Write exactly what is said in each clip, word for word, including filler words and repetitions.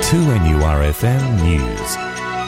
two N U R F M News.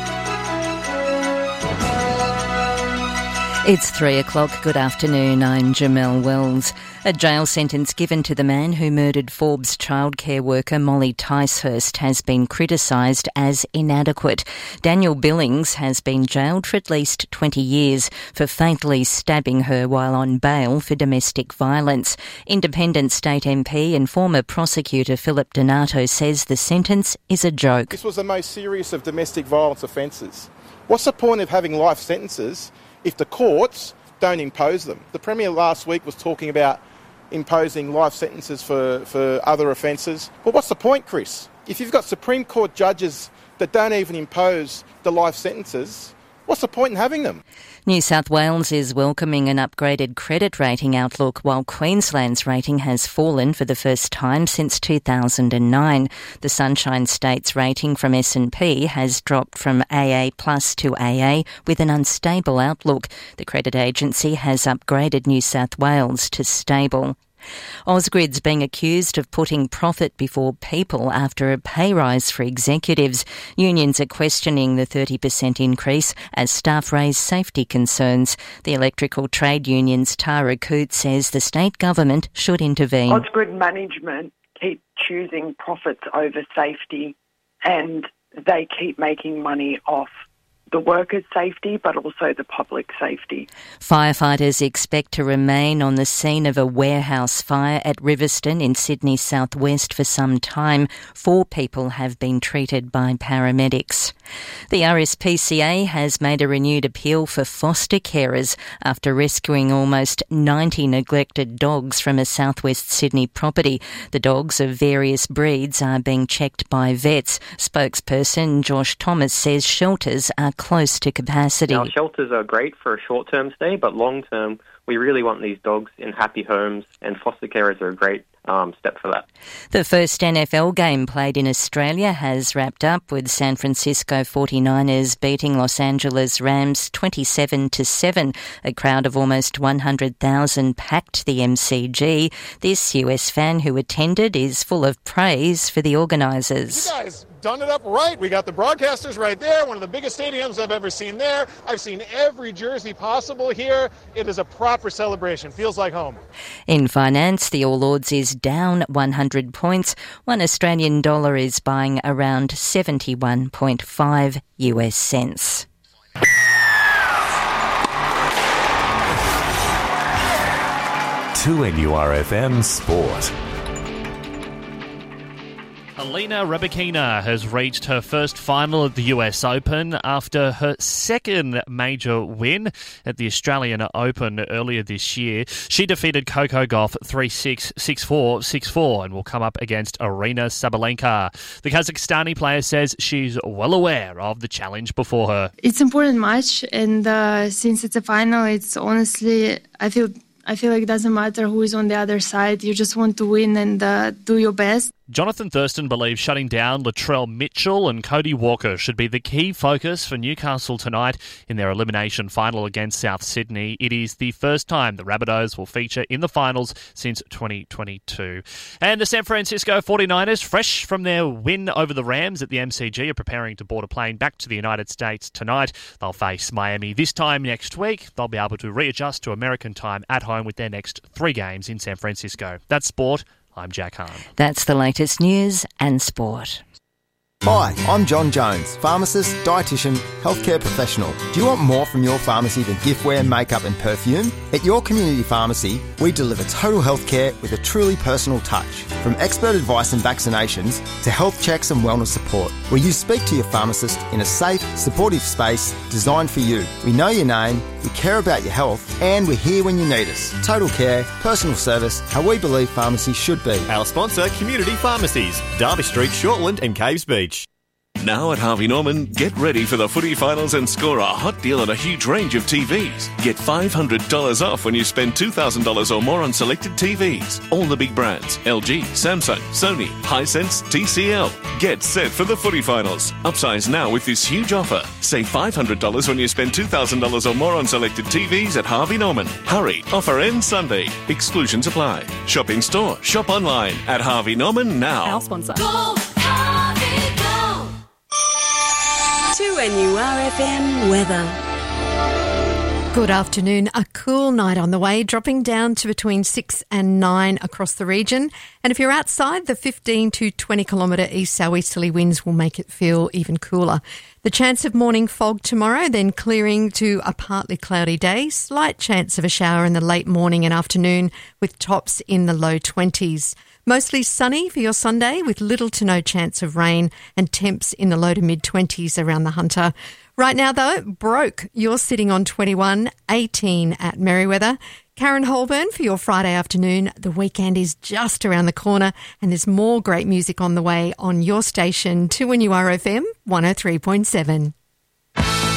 It's three o'clock. Good afternoon. I'm Jamelle Wells. A jail sentence given to the man who murdered Forbes childcare worker Molly Ticehurst has been criticised as inadequate. Daniel Billings has been jailed for at least twenty years for fatally stabbing her while on bail for domestic violence. Independent State M P and former prosecutor Philip Donato says the sentence is a joke. This was the most serious of domestic violence offences. What's the point of having life sentences if the courts don't impose them? The Premier last week was talking about imposing life sentences for, for other offences. But what's the point, Chris? If you've got Supreme Court judges that don't even impose the life sentences, what's the point in having them? New South Wales is welcoming an upgraded credit rating outlook, while Queensland's rating has fallen for the first time since two thousand nine. The Sunshine State's rating from S and P has dropped from A A plus to A A with an unstable outlook. The credit agency has upgraded New South Wales to stable. Ausgrid's being accused of putting profit before people after a pay rise for executives. Unions are questioning the thirty percent increase as staff raise safety concerns. The Electrical Trade Union's Tara Coote says the state government should intervene. Ausgrid management keep choosing profits over safety, and they keep making money off the workers' safety, but also the public safety. Firefighters expect to remain on the scene of a warehouse fire at Riverstone in Sydney southwest for some time. Four people have been treated by paramedics. The R S P C A has made a renewed appeal for foster carers after rescuing almost ninety neglected dogs from a southwest Sydney property. The dogs of various breeds are being checked by vets. Spokesperson Josh Thomas says shelters are close to capacity. Now, shelters are great for a short-term stay, but long-term, we really want these dogs in happy homes, and foster carers are a great um, step for that. The first N F L game played in Australia has wrapped up with San Francisco forty-niners beating Los Angeles Rams twenty-seven to seven. A crowd of almost one hundred thousand packed the M C G. This U S fan who attended is full of praise for the organisers. You guys done it up right. We got the broadcasters right there, one of the biggest stadiums I've ever seen there. I've seen every jersey possible here. It is a proper celebration. Feels like home. In finance, the All Ords is down one hundred points. One Australian dollar is buying around seventy-one point five U S cents. two N U R F M Sport. Alina Rybakina has reached her first final at the U S Open after her second major win at the Australian Open earlier this year. She defeated Coco Gauff three six, six four, six four and will come up against Aryna Sabalenka. The Kazakhstani player says she's well aware of the challenge before her. It's an important match, and uh, since it's a final, it's honestly, I feel I feel like it doesn't matter who is on the other side. You just want to win and uh, do your best. Jonathan Thurston believes shutting down Latrell Mitchell and Cody Walker should be the key focus for Newcastle tonight in their elimination final against South Sydney. It is the first time the Rabbitohs will feature in the finals since twenty twenty-two. And the San Francisco forty-niners, fresh from their win over the Rams at the M C G, are preparing to board a plane back to the United States tonight. They'll face Miami this time next week. They'll be able to readjust to American time at home with their next three games in San Francisco. That's sport. I'm Jack Hahn. That's the latest news and sport. Hi, I'm John Jones, pharmacist, dietitian, healthcare professional. Do you want more from your pharmacy than giftware, makeup and perfume? At your community pharmacy, we deliver total healthcare with a truly personal touch. From expert advice and vaccinations to health checks and wellness support, where you speak to your pharmacist in a safe, supportive space designed for you. We know your name, we care about your health, and we're here when you need us. Total care, personal service, how we believe pharmacy should be. Our sponsor, Community Pharmacies, Derby Street, Shortland and Caves Beach. Now at Harvey Norman, get ready for the footy finals and score a hot deal on a huge range of T Vs. Get five hundred dollars off when you spend two thousand dollars or more on selected T Vs. All the big brands, L G, Samsung, Sony, Hisense, T C L. Get set for the footy finals. Upsize now with this huge offer. Save five hundred dollars when you spend two thousand dollars or more on selected T Vs at Harvey Norman. Hurry, offer ends Sunday. Exclusions apply. Shop in store, shop online at Harvey Norman now. Our sponsor. Go, Harvey, go. two N U R F M weather. Good afternoon. A cool night on the way, dropping down to between six and nine across the region. And if you're outside, the fifteen to twenty kilometre east southeasterly winds will make it feel even cooler. The chance of morning fog tomorrow, then clearing to a partly cloudy day. Slight chance of a shower in the late morning and afternoon with tops in the low twenties. Mostly sunny for your Sunday with little to no chance of rain and temps in the low to mid-twenties around the Hunter. Right now, though, Broke, you're sitting on twenty-one, eighteen at Merriweather. Karen Holburn for your Friday afternoon. The weekend is just around the corner and there's more great music on the way on your station, two N U R F M one oh three point seven.